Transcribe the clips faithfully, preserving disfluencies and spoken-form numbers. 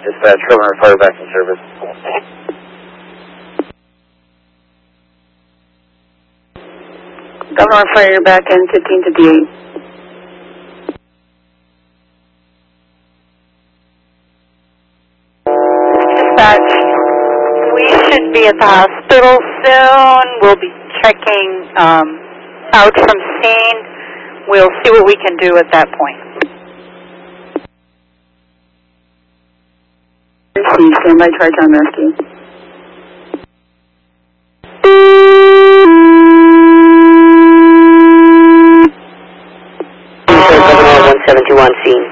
Dispatch, Governor Fire back in service. Governor Fire back in fifteen fifty-eight. Dispatch, we should be at the hospital soon. We'll be checking um, out from scene. We'll see what we can do at that point. Receive, stand by, Tri-Town Rescue. Governor one seventy-one scene.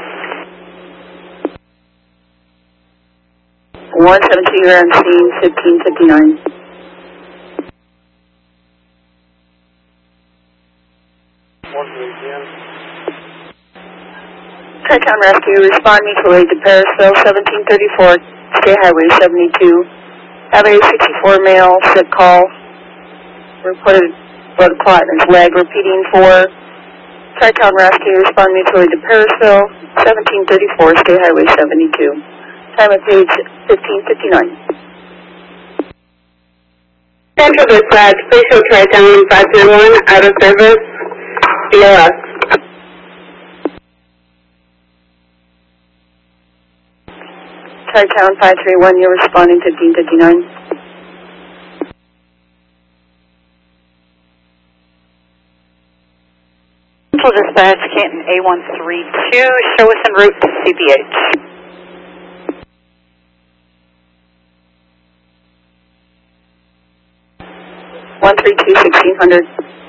one seventy, you're on scene, fifteen fifty-nine. Tri-Town Rescue, respond mutually to Parisville, seventeen thirty-four, State Highway seventy-two. Have a sixty-four male, sick call. Reported blood clot in his leg, repeating for Tri-Town Rescue, respond mutually to Parisville, seventeen thirty-four, State Highway seventy-two. Time of page fifteen fifty-nine. Central Dispatch, please show Tri-Town five zero one out of service. B L S. Tri-Town five three one, you're responding fifteen fifty-nine. Central Dispatch, Canton A one three two, show us en route to C B H. one three two, sixteen hundred.